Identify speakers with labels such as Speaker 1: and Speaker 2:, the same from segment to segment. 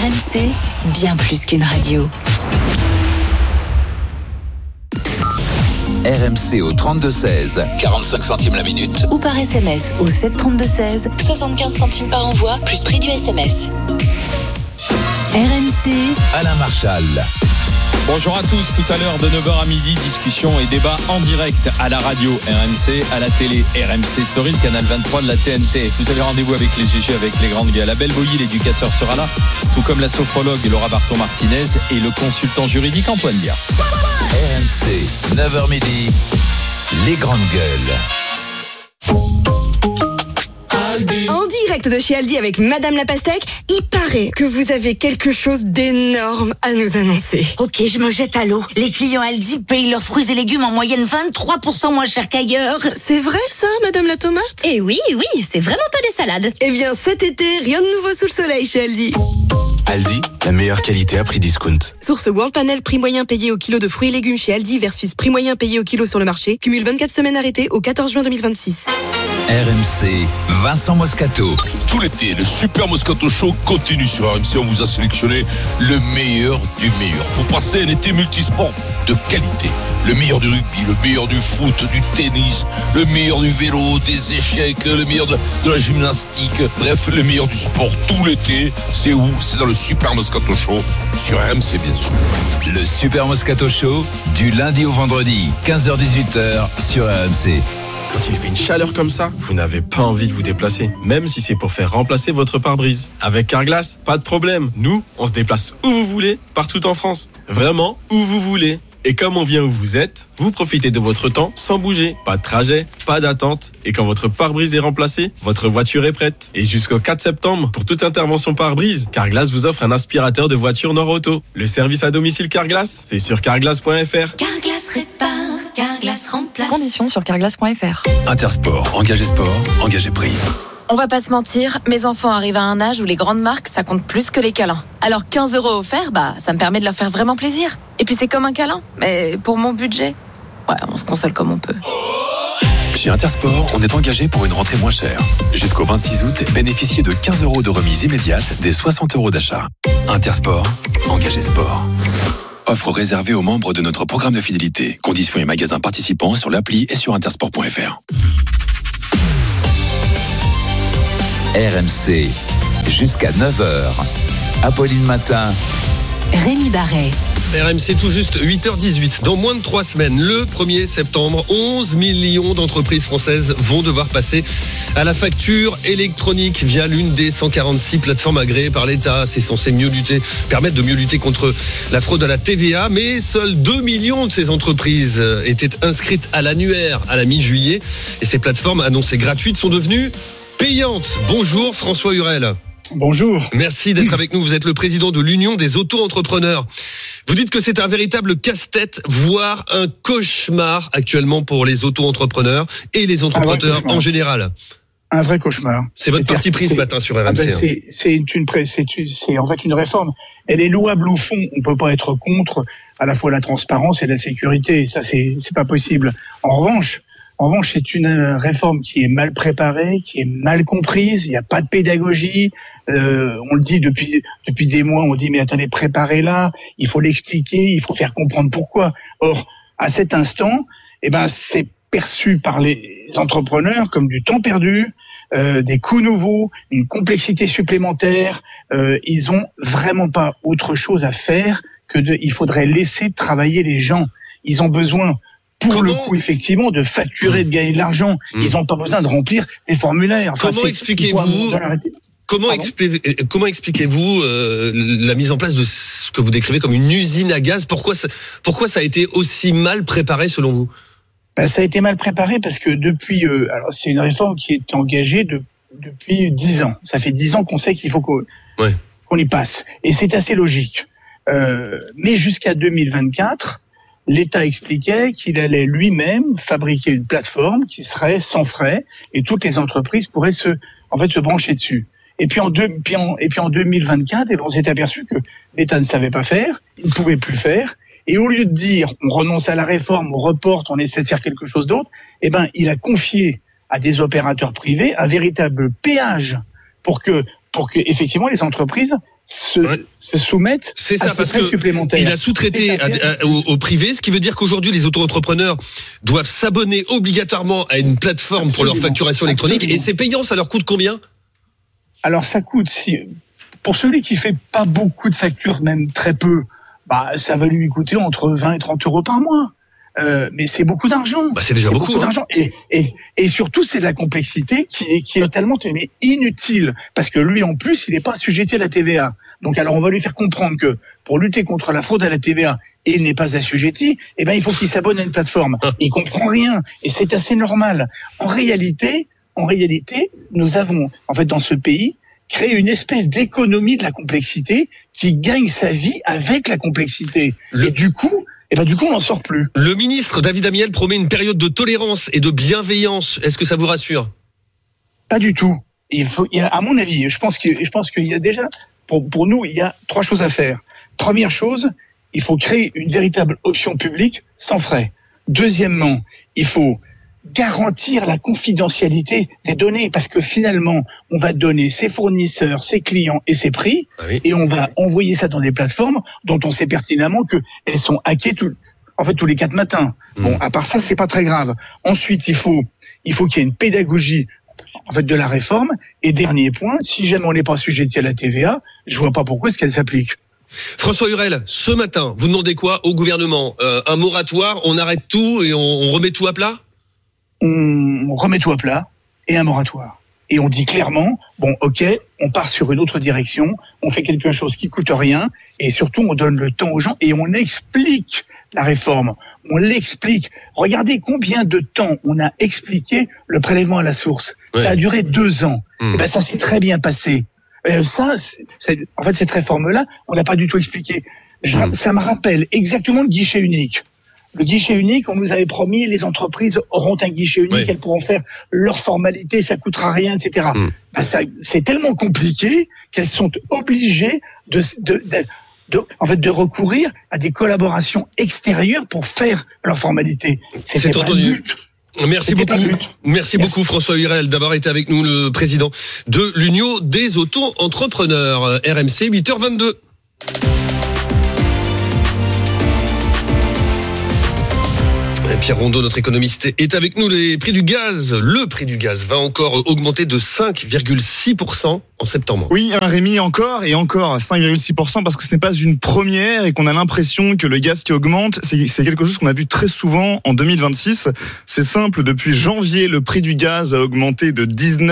Speaker 1: RMC, bien plus qu'une radio.
Speaker 2: RMC au 32-16, 45 centimes la minute.
Speaker 1: Ou par SMS au 732-16, 75 centimes par envoi, plus prix du SMS. RMC,
Speaker 2: Alain Marchal.
Speaker 3: Bonjour à tous, tout à l'heure de 9h à midi, discussion et débat en direct à la radio RMC, à la télé RMC Story, le canal 23 de la TNT. Vous avez rendez-vous avec les GG, avec les grandes gueules. Abel Boilly, l'éducateur, sera là, tout comme la sophrologue Laura Barton-Martinez et le consultant juridique Antoine Biard.
Speaker 2: RMC, 9h midi, les grandes gueules.
Speaker 4: En direct de chez Aldi avec Madame la Pastèque, il paraît que vous avez quelque chose d'énorme à nous annoncer.
Speaker 5: Ok, je me jette à l'eau. Les clients Aldi payent leurs fruits et légumes en moyenne 23% moins cher qu'ailleurs.
Speaker 4: C'est vrai ça, Madame la Tomate ?
Speaker 6: Eh oui, c'est vraiment pas des salades.
Speaker 4: Eh bien cet été, rien de nouveau sous le soleil chez Aldi.
Speaker 7: Aldi, la meilleure qualité à prix discount.
Speaker 4: Source World Panel, prix moyen payé au kilo de fruits et légumes chez Aldi versus prix moyen payé au kilo sur le marché. Cumule 24 semaines arrêtées au 14 juin 2026.
Speaker 2: RMC, Vincent Moscato.
Speaker 8: Tout l'été, le Super Moscato Show continue sur RMC. On vous a sélectionné le meilleur du meilleur pour passer un été multisport de qualité. Le meilleur du rugby, le meilleur du foot, du tennis, le meilleur du vélo, des échecs, le meilleur de la gymnastique. Bref, le meilleur du sport tout l'été. C'est où ? C'est dans le Super Moscato Show sur RMC, bien sûr.
Speaker 2: Le Super Moscato Show, du lundi au vendredi, 15h-18h sur RMC.
Speaker 7: Quand il fait une chaleur comme ça, vous n'avez pas envie de vous déplacer, même si c'est pour faire remplacer votre pare-brise. Avec Carglass, pas de problème. Nous, on se déplace où vous voulez, partout en France. Vraiment, où vous voulez. Et comme on vient où vous êtes, vous profitez de votre temps sans bouger. Pas de trajet, pas d'attente. Et quand votre pare-brise est remplacé, votre voiture est prête. Et jusqu'au 4 septembre, pour toute intervention pare-brise, Carglass vous offre un aspirateur de voiture Nord-Auto. Le service à domicile Carglass, c'est sur carglass.fr.
Speaker 5: Carglass répare, Carglass remplace.
Speaker 9: Conditions sur carglass.fr.
Speaker 2: Intersport, engagé sport, engagé prix.
Speaker 9: On va pas se mentir, mes enfants arrivent à un âge où les grandes marques, ça compte plus que les câlins. Alors 15 € offerts, ça me permet de leur faire vraiment plaisir. Et puis c'est comme un câlin, mais pour mon budget, on se console comme on peut.
Speaker 10: Chez Intersport, on est engagé pour une rentrée moins chère. Jusqu'au 26 août, bénéficiez de 15 € de remise immédiate des 60 € d'achat. Intersport, engagé sport. Offre réservée aux membres de notre programme de fidélité. Conditions et magasins participants sur l'appli et sur intersport.fr.
Speaker 2: RMC, jusqu'à 9h. Apolline Matin.
Speaker 1: Rémi Barret.
Speaker 11: RMC tout juste 8h18. Dans moins de 3 semaines, le 1er septembre, 11 millions d'entreprises françaises vont devoir passer à la facture électronique via l'une des 146 plateformes agréées par l'État. C'est censé permettre de mieux lutter contre la fraude à la TVA. Mais seuls 2 millions de ces entreprises étaient inscrites à l'annuaire à la mi-juillet. Et ces plateformes annoncées gratuites sont devenues payantes. Bonjour François Hurel.
Speaker 12: Bonjour.
Speaker 11: Merci d'être avec nous. Vous êtes le président de l'Union des auto-entrepreneurs. Vous dites que c'est un véritable casse-tête, voire un cauchemar actuellement pour les auto-entrepreneurs et les entrepreneurs en général.
Speaker 12: Un vrai cauchemar.
Speaker 11: C'est votre parti pris ce matin sur RMC.
Speaker 12: C'est en fait une réforme. Elle est louable au fond. On peut pas être contre à la fois la transparence et la sécurité. Ça, c'est pas possible. En revanche, c'est une réforme qui est mal préparée, qui est mal comprise. Il n'y a pas de pédagogie. On le dit depuis des mois. On dit mais attendez, préparez-la. Il faut l'expliquer. Il faut faire comprendre pourquoi. Or, à cet instant, c'est perçu par les entrepreneurs comme du temps perdu, des coûts nouveaux, une complexité supplémentaire. Ils ont vraiment pas autre chose à faire il faudrait laisser travailler les gens. Ils ont besoin, pour le coup, effectivement, de facturer, de gagner de l'argent. Ils n'ont pas besoin de remplir des formulaires.
Speaker 11: Comment expliquez-vous la mise en place de ce que vous décrivez comme une usine à gaz ? Pourquoi ça a été aussi mal préparé selon vous ?
Speaker 12: Ça a été mal préparé parce que c'est une réforme qui est engagée depuis 10 ans. Ça fait 10 ans qu'on sait qu'il faut qu'on y passe. Et c'est assez logique. Mais jusqu'à 2024, l'État expliquait qu'il allait lui-même fabriquer une plateforme qui serait sans frais et toutes les entreprises pourraient se brancher dessus. Et puis en 2024, on s'est aperçu que l'État ne savait pas faire, il ne pouvait plus faire. Et au lieu de dire on renonce à la réforme, on reporte, on essaie de faire quelque chose d'autre, il a confié à des opérateurs privés un véritable péage pour que pour que effectivement les entreprises se soumettent à ces frais supplémentaires.
Speaker 11: Il a sous-traité au privé, ce qui veut dire qu'aujourd'hui les auto-entrepreneurs doivent s'abonner obligatoirement à une plateforme pour leur facturation électronique. Et c'est payant, ça leur coûte combien ?
Speaker 12: Alors ça coûte, pour celui qui fait pas beaucoup de factures, même très peu, ça va lui coûter entre 20 et 30 euros par mois. Mais c'est beaucoup d'argent.
Speaker 11: C'est déjà beaucoup
Speaker 12: d'argent. Et surtout, c'est de la complexité qui est totalement inutile. Parce que lui, en plus, il n'est pas assujetti à la TVA. Donc, alors, on va lui faire comprendre que pour lutter contre la fraude à la TVA, et il n'est pas assujetti, il faut qu'il s'abonne à une plateforme. Il comprend rien. Et c'est assez normal. En réalité, nous avons, en fait, dans ce pays, créé une espèce d'économie de la complexité qui gagne sa vie avec la complexité. Et du coup, on n'en sort plus.
Speaker 11: Le ministre David Amiel promet une période de tolérance et de bienveillance. Est-ce que ça vous rassure ?
Speaker 12: Pas du tout. À mon avis, je pense qu'il y a déjà, pour nous, il y a 3 choses à faire. Première chose, il faut créer une véritable option publique sans frais. Deuxièmement, il faut garantir la confidentialité des données, parce que finalement, on va donner ses fournisseurs, ses clients et ses prix, et on va envoyer ça dans des plateformes dont on sait pertinemment qu'elles sont hackées tous les 4 matins. Bon, à part ça, c'est pas très grave. Ensuite, il faut qu'il y ait une pédagogie de la réforme. Et dernier point, si jamais on n'est pas assujetti à la TVA, je vois pas pourquoi est-ce qu'elle s'applique.
Speaker 11: François Hurel, ce matin, vous demandez quoi au gouvernement ? Un moratoire, on arrête tout et on remet tout à plat ?
Speaker 12: On remet tout à plat et un moratoire. Et on dit clairement, on part sur une autre direction, on fait quelque chose qui coûte rien, et surtout on donne le temps aux gens et on explique la réforme. On l'explique. Regardez combien de temps on a expliqué le prélèvement à la source. Ouais. Ça a duré 2 ans. Ça s'est très bien passé. Cette réforme-là, on n'a pas du tout expliqué. Ça me rappelle exactement le guichet unique. Le guichet unique, on nous avait promis, les entreprises auront un guichet unique, elles pourront faire leurs formalités, ça coûtera rien, etc. C'est tellement compliqué qu'elles sont obligées de recourir à des collaborations extérieures pour faire leurs formalités.
Speaker 11: C'est entendu. Merci beaucoup François Hurel d'avoir été avec nous, le président de l'Union des auto-entrepreneurs. RMC 8h22. Pierre Rondeau, notre économiste, est avec nous. Le prix du gaz va encore augmenter de 5,6% en septembre.
Speaker 13: Oui, Rémi, encore 5,6%, parce que ce n'est pas une première et qu'on a l'impression que le gaz qui augmente, c'est quelque chose qu'on a vu très souvent en 2026. C'est simple, depuis janvier, le prix du gaz a augmenté de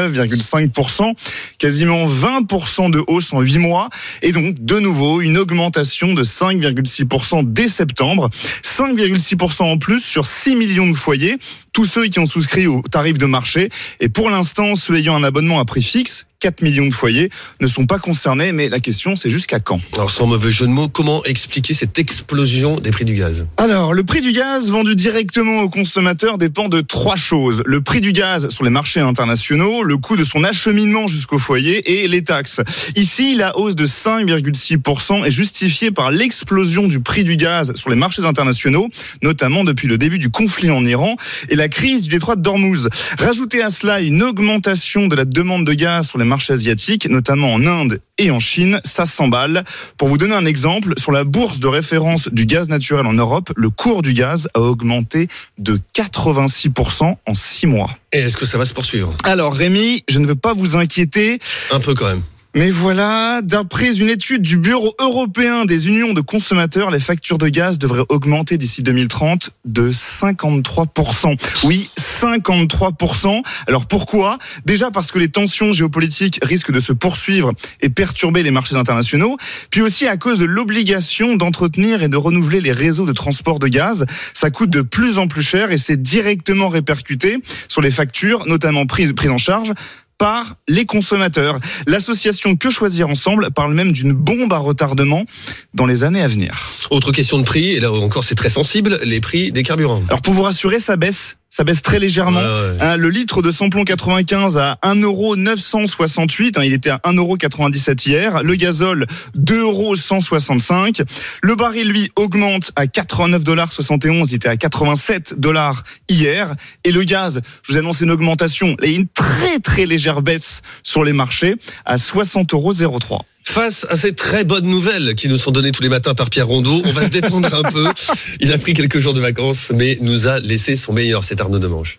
Speaker 13: 19,5%, quasiment 20% de hausse en 8 mois, et donc de nouveau une augmentation de 5,6% dès septembre, 5,6% en plus sur 6 millions de foyers, tous ceux qui ont souscrit au tarif de marché, et pour l'instant, ceux ayant un abonnement à prix fixe, 4 millions de foyers ne sont pas concernés, mais la question c'est jusqu'à quand ?
Speaker 11: Alors sans mauvais jeu de mots, comment expliquer cette explosion des prix du gaz ?
Speaker 13: Alors le prix du gaz vendu directement aux consommateurs dépend de 3 choses. Le prix du gaz sur les marchés internationaux, le coût de son acheminement jusqu'au foyer et les taxes. Ici, la hausse de 5,6% est justifiée par l'explosion du prix du gaz sur les marchés internationaux, notamment depuis le début du conflit en Iran et la crise du détroit d'Ormuz. Rajoutez à cela une augmentation de la demande de gaz sur les marchés asiatiques, notamment en Inde et en Chine, ça s'emballe. Pour vous donner un exemple, sur la bourse de référence du gaz naturel en Europe, le cours du gaz a augmenté de 86% en 6 mois.
Speaker 11: Et est-ce que ça va se poursuivre ?
Speaker 13: Alors Rémi, je ne veux pas vous inquiéter.
Speaker 11: Un peu quand même.
Speaker 13: Mais voilà, d'après une étude du Bureau européen des unions de consommateurs, les factures de gaz devraient augmenter d'ici 2030 de 53%. Oui, 53%. Alors pourquoi ? Déjà parce que les tensions géopolitiques risquent de se poursuivre et perturber les marchés internationaux, puis aussi à cause de l'obligation d'entretenir et de renouveler les réseaux de transport de gaz. Ça coûte de plus en plus cher et c'est directement répercuté sur les factures, notamment prises en charge par les consommateurs. L'association Que Choisir Ensemble parle même d'une bombe à retardement dans les années à venir.
Speaker 11: Autre question de prix, et là encore c'est très sensible, les prix des carburants.
Speaker 13: Alors pour vous rassurer, ça baisse Ça baisse très légèrement. Le litre de samplon 95 à 1,968 €. Il était à 1,97 € hier. Le gazole, 2,165 €. Le baril, lui, augmente à 89,71 $. Il était à 87 $ hier. Et le gaz, je vous annonce une augmentation. Il y a une très très légère baisse sur les marchés à 60,03 €.
Speaker 11: Face à ces très bonnes nouvelles qui nous sont données tous les matins par Pierre Rondeau, on va se détendre un peu. Il a pris quelques jours de vacances, mais nous a laissé son meilleur. C'est Arnaud Demange.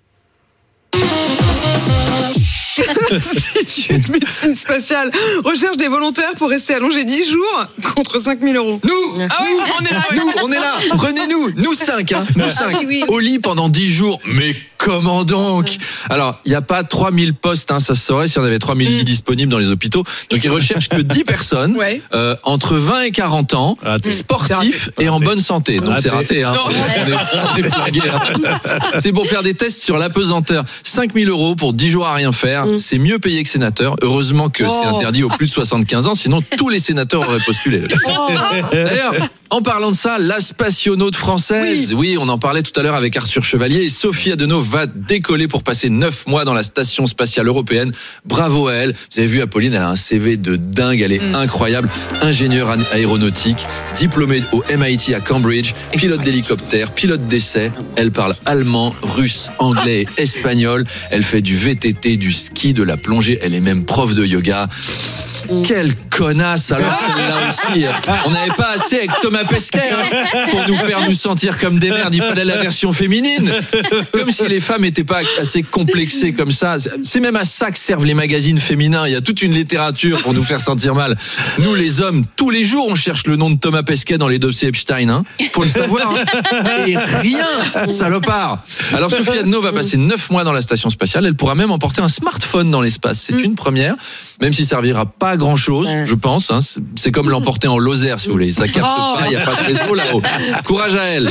Speaker 4: L'Institut de médecine spatiale recherche des volontaires pour rester allongé 10 jours contre 5 000 €.
Speaker 14: Nous,
Speaker 4: on est là.
Speaker 14: on est là. Prenez-nous, nous 5, nous 5.
Speaker 6: Oui.
Speaker 14: Au lit pendant 10 jours. Mais comment donc? Alors, il n'y a pas 3000 postes, ça se saurait si on avait 3000 lits disponibles dans les hôpitaux. Donc, ils recherchent que 10 personnes, entre 20 et 40 ans, sportifs et en bonne santé. Donc, c'est raté, hein. On est flingués, hein. C'est pour faire des tests sur l'apesanteur. 5 000 € pour 10 jours à rien faire. C'est mieux payé que sénateur. Heureusement que c'est interdit aux plus de 75 ans, sinon tous les sénateurs auraient postulé. D'ailleurs, en parlant de ça, la spationaute française, oui, on en parlait tout à l'heure avec Arthur Chevalier, et Sophie Adenau va décoller pour passer 9 mois dans la station spatiale européenne. Bravo à elle. Vous avez vu, Apolline, elle a un CV de dingue, elle est incroyable. Ingénieure aéronautique, diplômée au MIT à Cambridge, pilote d'hélicoptère, pilote d'essai. Elle parle allemand, russe, anglais et espagnol. Elle fait du VTT, du ski, de la plongée. Elle est même prof de yoga. Quelle connasse, alors celle-là aussi. On n'avait pas assez avec Thomas Pesquet pour nous faire nous sentir comme des merdes. Il fallait la version féminine. Comme si les femmes n'étaient pas assez complexées comme ça. C'est même à ça que servent les magazines féminins. Il y a toute une littérature pour nous faire sentir mal. Nous, les hommes, tous les jours, on cherche le nom de Thomas Pesquet dans les dossiers Epstein. Hein. Faut le savoir. Hein. Et rien, salopard. Alors, Sophie Adenau va passer 9 mois dans la station spatiale. Elle pourra même emporter un smartphone dans l'espace. C'est une première, même s'il servira pas à grand chose, je pense. Hein. C'est comme l'emporter en Lozère, si vous voulez. Ça capte pas, il n'y a pas de réseau là-haut. Courage à elle.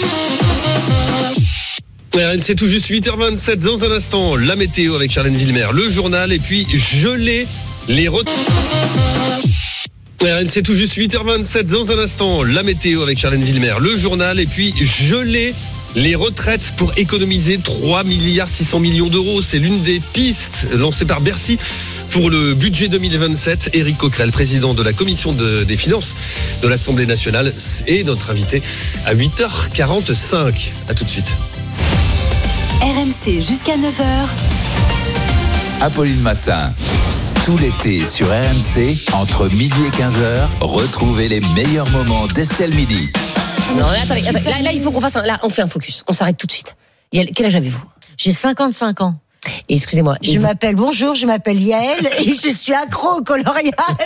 Speaker 11: C'est tout juste 8h27. Dans un instant, la météo avec Charlène Villemer, le journal, et puis geler les c'est tout juste 8h27. Dans un instant, la météo avec Charlène Villemer, le journal, et puis geler les retraites pour économiser 3,6 milliards d'euros. C'est l'une des pistes lancées par Bercy pour le budget 2027. Éric Coquerel, président de la commission des finances de l'Assemblée nationale, est notre invité à 8h45. À tout de suite.
Speaker 1: RMC jusqu'à 9h.
Speaker 2: Apolline Matin. Tout l'été sur RMC, entre midi et 15h, retrouvez les meilleurs moments d'Estelle Midi.
Speaker 6: Non, attendez. Là, il faut qu'on fasse Là, on fait un focus. On s'arrête tout de suite. Quel âge avez-vous?
Speaker 15: J'ai 55 ans.
Speaker 6: Et excusez-moi.
Speaker 15: Je m'appelle Yael et je suis accro au coloriage.